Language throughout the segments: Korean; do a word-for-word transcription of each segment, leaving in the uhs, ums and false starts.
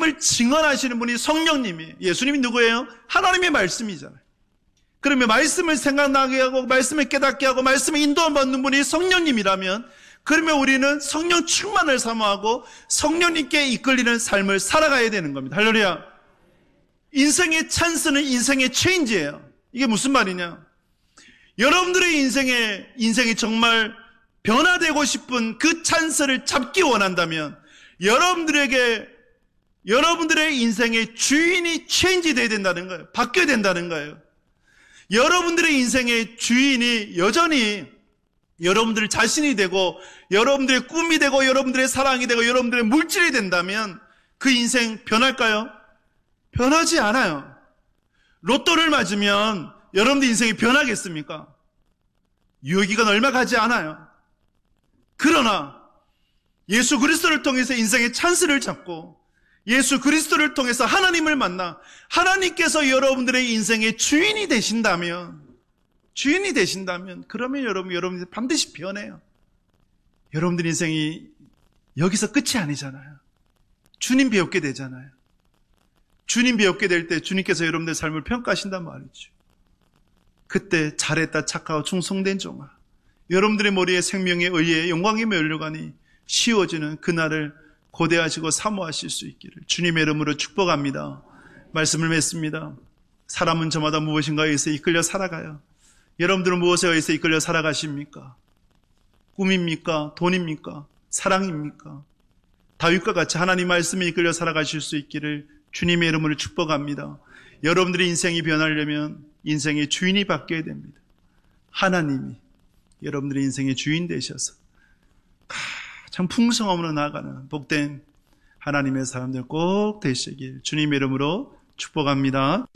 말씀을 증언하시는 분이 성령님이에요. 예수님이 누구예요? 하나님의 말씀이잖아요. 그러면 말씀을 생각나게 하고 말씀을 깨닫게 하고 말씀을 인도받는 분이 성령님이라면 그러면 우리는 성령 충만을 사모하고 성령님께 이끌리는 삶을 살아가야 되는 겁니다. 할렐루야. 인생의 찬스는 인생의 체인지예요. 이게 무슨 말이냐? 여러분들의 인생에 인생이 정말 변화되고 싶은 그 찬스를 잡기 원한다면 여러분들에게 여러분들의 인생의 주인이 체인지 돼야 된다는 거예요. 바뀌어야 된다는 거예요. 여러분들의 인생의 주인이 여전히 여러분들 자신이 되고 여러분들의 꿈이 되고 여러분들의 사랑이 되고 여러분들의 물질이 된다면 그 인생 변할까요? 변하지 않아요. 로또를 맞으면 여러분들 인생이 변하겠습니까? 유효기간 얼마 가지 않아요. 그러나 예수 그리스도를 통해서 인생의 찬스를 잡고 예수 그리스도를 통해서 하나님을 만나 하나님께서 여러분들의 인생의 주인이 되신다면 주인이 되신다면 그러면 여러분, 여러분이 반드시 변해요. 여러분들 인생이 여기서 끝이 아니잖아요. 주님 배우게 되잖아요. 주님 배우게 될 때 주님께서 여러분들의 삶을 평가하신단 말이죠. 그때 잘했다 착하고 충성된 종아 여러분들의 머리에 생명의 의에 영광의 면류관이 씌워지는 그날을 고대하시고 사모하실 수 있기를 주님의 이름으로 축복합니다. 말씀을 맺습니다. 사람은 저마다 무엇인가에 의해서 이끌려 살아가요. 여러분들은 무엇에 의해서 이끌려 살아가십니까? 꿈입니까? 돈입니까? 사랑입니까? 다윗과 같이 하나님 말씀에 이끌려 살아가실 수 있기를 주님의 이름으로 축복합니다. 여러분들의 인생이 변하려면 인생의 주인이 바뀌어야 됩니다. 하나님이 여러분들의 인생의 주인 되셔서 참 풍성함으로 나아가는 복된 하나님의 사람들 꼭 되시길 주님의 이름으로 축복합니다.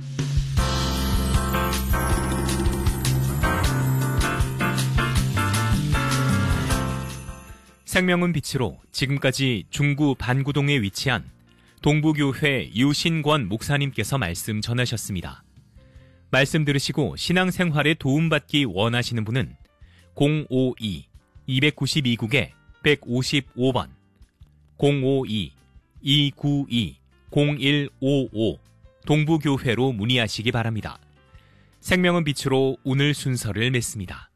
생명은 빛으로 지금까지 중구 반구동에 위치한 동부교회 유신권 목사님께서 말씀 전하셨습니다. 말씀 들으시고 신앙생활에 도움받기 원하시는 분은 공오이 이구이 국에 백오십오 번 공오이 이구이 공일오오 동부교회로 문의하시기 바랍니다. 생명은 빛으로 오늘 순서를 맺습니다.